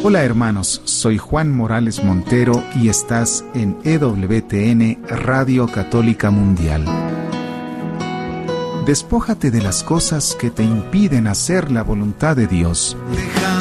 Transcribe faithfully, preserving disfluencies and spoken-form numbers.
Hola hermanos, soy Juan Morales Montero y estás en E W T N Radio Católica Mundial. Despójate de las cosas que te impiden hacer la voluntad de Dios. Deja